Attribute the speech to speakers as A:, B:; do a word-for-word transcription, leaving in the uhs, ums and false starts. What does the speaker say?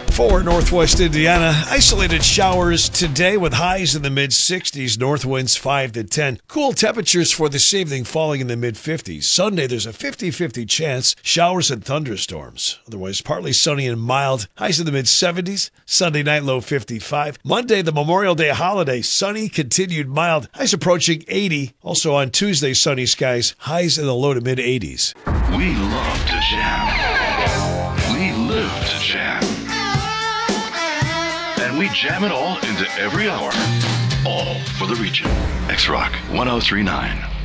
A: For Northwest Indiana, isolated showers today with highs in the mid sixties, north winds five to ten. Cool temperatures for this evening falling in the mid fifties. Sunday, there's a fifty-fifty chance, showers and thunderstorms. Otherwise, partly sunny and mild, highs in the mid seventies. Sunday night, low fifty-five. Monday, the Memorial Day holiday, sunny, continued mild, highs approaching eighty. Also on Tuesday, sunny skies, highs in the low to mid eighties.
B: We love to jam. We live to jam. And we jam it all into every hour. All for the region. X-Rock one oh three point nine.